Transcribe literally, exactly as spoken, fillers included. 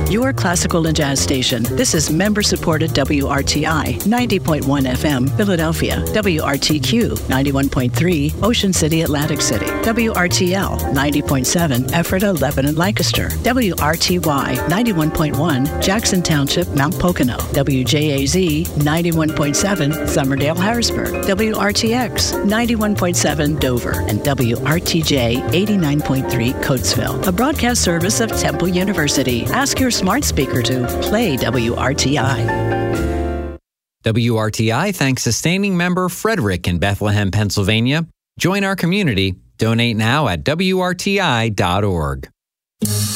your classical and jazz station. This is member-supported W R T I ninety point one F M, Philadelphia. W R T Q ninety-one point three, Ocean City, Atlantic City. W R T L ninety point seven, Ephrata, Lebanon, Lancaster. W R T Y ninety-one point one, Jackson Township, Mount Pocono. W J A Z ninety-one point seven, Summerdale, Harrisburg. W R T X ninety-one point seven, Dover. And W R T J eighty-nine point three, Coatesville. A broadcast service of Temple University. Ask your smart speaker to play W R T I. W R T I thanks sustaining member Frederick in Bethlehem, Pennsylvania. Join our community. Donate now at W R T I dot org.